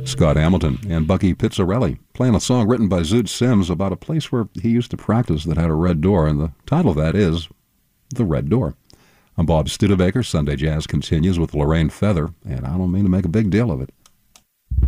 Scott Hamilton and Bucky Pizzarelli playing a song written by Zoot Sims about a place where he used to practice that had a red door, and the title of that is The Red Door. I'm Bob Studebaker. Sunday Jazz continues with Lorraine Feather, and I don't mean to make a big deal of it.